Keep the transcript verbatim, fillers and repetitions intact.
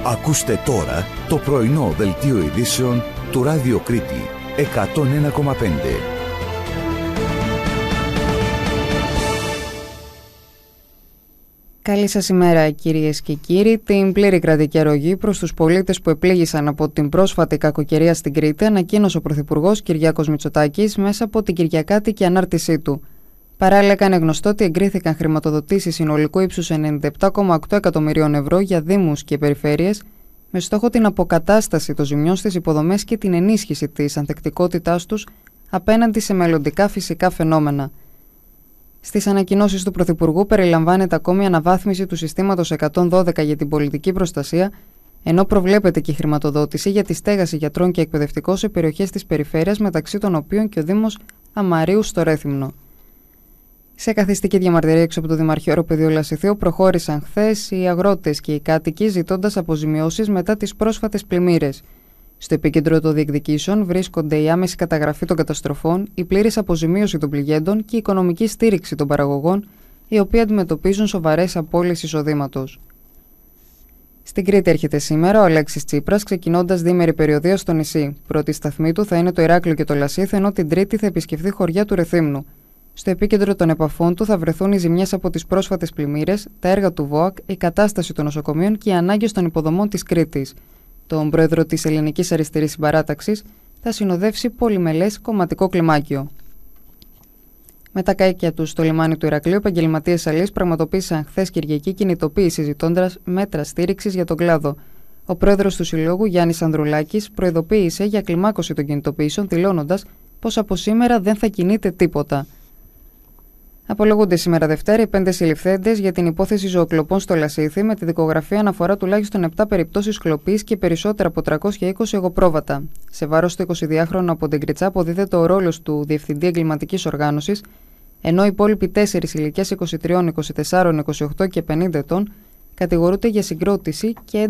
Ακούστε τώρα το πρωινό δελτίο ειδήσεων του Ράδιο Κρήτη εκατόν ένα κόμμα πέντε. Καλή σας ημέρα κυρίες και κύριοι. Την πλήρη κρατική αρρωγή προς τους πολίτες που επλήγησαν από την πρόσφατη κακοκαιρία στην Κρήτη ανακοίνωσε ο Πρωθυπουργός Κυριάκος Μητσοτάκης μέσα από την κυριακάτικη ανάρτησή του. Παράλληλα, έκανε γνωστό ότι εγκρίθηκαν χρηματοδοτήσεις συνολικού ύψους ενενήντα επτά κόμμα οκτώ εκατομμυρίων ευρώ για δήμους και περιφέρειες, με στόχο την αποκατάσταση των ζημιών στις υποδομές και την ενίσχυση της ανθεκτικότητάς τους απέναντι σε μελλοντικά φυσικά φαινόμενα. Στις ανακοινώσεις του Πρωθυπουργού περιλαμβάνεται ακόμη αναβάθμιση του συστήματος εκατόν δώδεκα για την πολιτική προστασία, ενώ προβλέπεται και η χρηματοδότηση για τη στέγαση γιατρών και εκπαιδευτικών σε περιοχές της περιφέρειας, μεταξύ των οποίων και ο Δήμος Αμαρίου στο Ρέθυμνο. Σε καθιστική διαμαρτυρία έξω από το Δημαρχείο Αεροπεδίου Λασιθίου προχώρησαν χθες οι αγρότες και οι κάτοικοι ζητώντας αποζημιώσεις μετά τις πρόσφατες πλημμύρες. Στο επίκεντρο των διεκδικήσεων βρίσκονται η άμεση καταγραφή των καταστροφών, η πλήρης αποζημίωση των πληγέντων και η οικονομική στήριξη των παραγωγών, οι οποίοι αντιμετωπίζουν σοβαρές απώλειες εισοδήματος. Στην Κρήτη έρχεται σήμερα ο Αλέξης Τσίπρας, ξεκινώντας διήμερη περιοδία στο νησί. Πρώτη σταθμή του θα είναι το Ηράκλειο και το Λασίθ, ενώ την Τρίτη θα επισκεφθεί χωριά του Ρεθύμνου. Στο επίκεντρο των επαφών του θα βρεθούν οι ζημιές από τις πρόσφατες πλημμύρες, τα έργα του ΒΟΑΚ, η κατάσταση των νοσοκομείων και οι ανάγκες των υποδομών της Κρήτης. Τον πρόεδρο της Ελληνικής Αριστερής Συμπαράταξης θα συνοδεύσει πολυμελές κομματικό κλιμάκιο. Με τα καίκια του στο λιμάνι του Ηρακλείου, επαγγελματίες αλείς πραγματοποίησαν χθες Κυριακή κινητοποίηση ζητώντας μέτρα στήριξης για τον κλάδο. Ο πρόεδρος του Συλλόγου, Γιάννης Ανδρουλάκης, προειδοποίησε για κλιμάκωση των κινητοποιήσεων, δηλώνοντας πως από σήμερα δεν θα κινείται τίποτα. Απολογούνται σήμερα Δευτέρα οι πέντε συλληφθέντες για την υπόθεση ζωοκλοπών στο Λασίθι, με τη δικογραφία αναφορά τουλάχιστον επτά περιπτώσεις κλοπής και περισσότερα από τριακόσια είκοσι εγωπρόβατα. Σε βάρος του εικοσιδυάχρονου από την Κριτσά αποδίδεται ο ρόλος του Διευθυντή Εγκληματικής Οργάνωσης, ενώ οι υπόλοιποι τέσσερις ηλικίας είκοσι τρία, είκοσι τέσσερα, είκοσι οκτώ και πενήντα ετών κατηγορούνται για συγκρότηση και